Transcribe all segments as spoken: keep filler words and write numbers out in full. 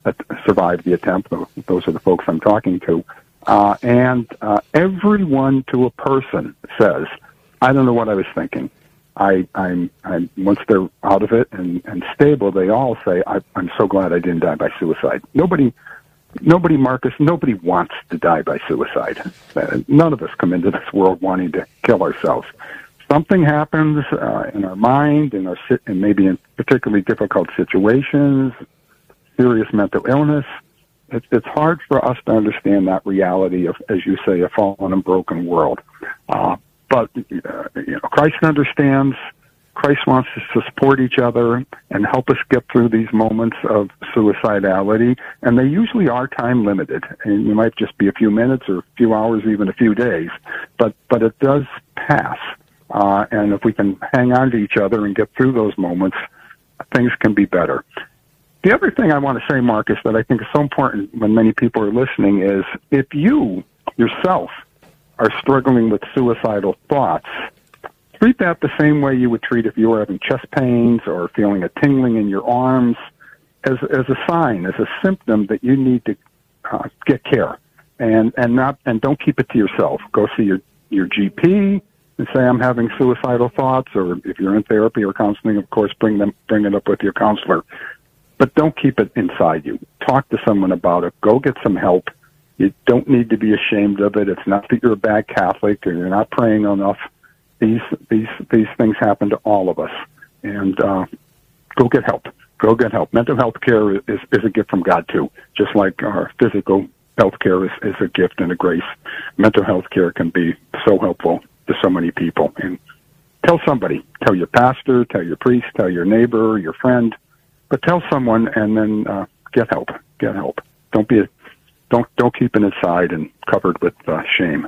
uh, survived the attempt. Those are the folks I'm talking to. Uh, and uh, everyone to a person says, I don't know what I was thinking. I, I'm, I'm, once they're out of it and, and stable, they all say, I, I'm so glad I didn't die by suicide. Nobody, nobody, Marcus, nobody wants to die by suicide. Uh, none of us come into this world wanting to kill ourselves. Something happens uh, in our mind, in our and maybe in particularly difficult situations, serious mental illness. It's, it's hard for us to understand that reality of, as you say, a fallen and broken world. Uh, but uh, you know, Christ understands. Christ wants us to support each other and help us get through these moments of suicidality, and they usually are time limited. And it might just be a few minutes or a few hours, even a few days, but but it does pass. Uh, and if we can hang on to each other and get through those moments, things can be better. The other thing I want to say, Marcus, that I think is so important when many people are listening is if you yourself are struggling with suicidal thoughts, treat that the same way you would treat if you were having chest pains or feeling a tingling in your arms, as as a sign, as a symptom that you need to uh, get care, and and not and don't keep it to yourself. Go see your your G P and say, I'm having suicidal thoughts, or if you're in therapy or counseling, of course, bring them bring it up with your counselor. But don't keep it inside you. Talk to someone about it. Go get some help. You don't need to be ashamed of it. It's not that you're a bad Catholic or you're not praying enough. These these these things happen to all of us, and uh, go get help. Go get help. Mental health care is, is a gift from God too, just like our physical health care is, is a gift and a grace. Mental health care can be so helpful to so many people. And tell somebody, tell your pastor, tell your priest, tell your neighbor, your friend, but tell someone, and then uh, get help. Get help. Don't be a, don't don't keep it inside and covered with uh, shame.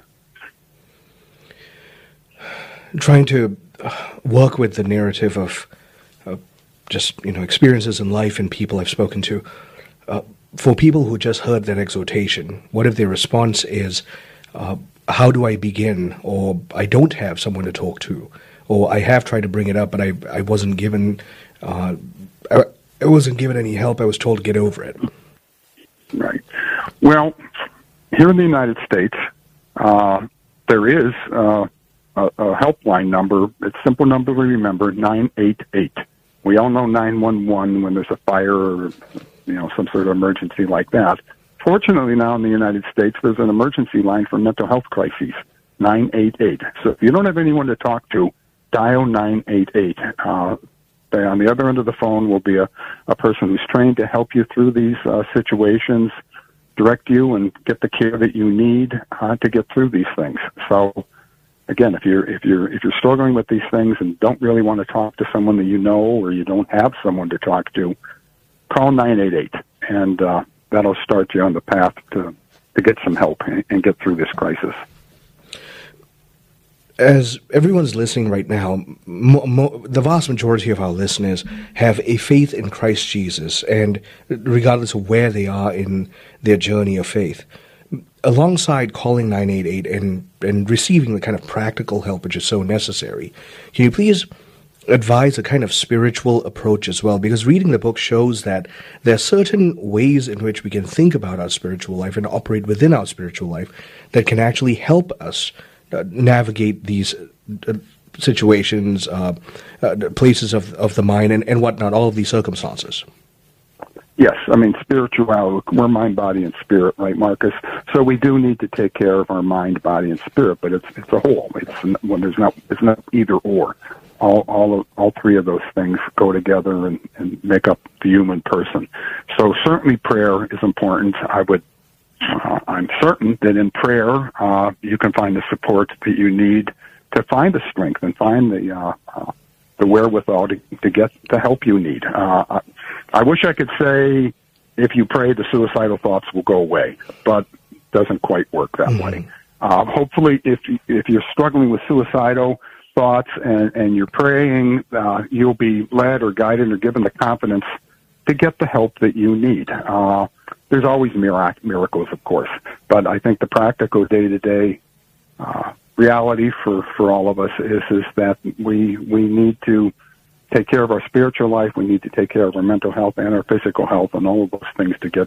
Trying to work with the narrative of uh, just, you know, experiences in life and people I've spoken to. Uh, for people who just heard that exhortation, what if their response is, uh, how do I begin? Or I don't have someone to talk to. Or I have tried to bring it up, but I I wasn't given uh, I, I wasn't given any help. I was told to get over it. Right. Well, here in the United States, uh, there is uh, a, a helpline number. It's a simple number to remember, nine eight eight. We all know nine one one when there's a fire or, you know, some sort of emergency like that. Fortunately, now in the United States, there's an emergency line for mental health crises, nine eight eight. So if you don't have anyone to talk to, dial nine eight eight. Uh, on the other end of the phone will be a, a person who's trained to help you through these uh, situations, direct you and get the care that you need uh, to get through these things. So, again, if you're if you're if you're struggling with these things and don't really want to talk to someone that you know, or you don't have someone to talk to, call nine eight eight, and uh, that'll start you on the path to to get some help and, and get through this crisis. As everyone's listening right now, mo- mo- the vast majority of our listeners have a faith in Christ Jesus, and regardless of where they are in their journey of faith, alongside calling nine eight eight and, and receiving the kind of practical help which is so necessary, can you please advise a kind of spiritual approach as well? Because reading the book shows that there are certain ways in which we can think about our spiritual life and operate within our spiritual life that can actually help us Uh, navigate these uh, situations, uh, uh, places of of the mind, and, and whatnot, all of these circumstances. Yes, I mean, spirituality, we're mind, body, and spirit, right, Marcus? So we do need to take care of our mind, body, and spirit, but it's it's a whole. It's when there's not it's not either or. All all of, all three of those things go together and, and make up the human person. So certainly prayer is important. I would Uh, I'm certain that in prayer uh, you can find the support that you need to find the strength and find the uh, uh, the wherewithal to, to get the help you need. Uh, I, I wish I could say if you pray the suicidal thoughts will go away, but it doesn't quite work that mm-hmm. way. Uh, hopefully, if if you're struggling with suicidal thoughts and, and you're praying, uh, you'll be led or guided or given the confidence to get the help that you need. Uh, There's always mirac- miracles, of course, but I think the practical day-to-day uh, reality for, for all of us is is that we we need to take care of our spiritual life. We need to take care of our mental health and our physical health, and all of those things to get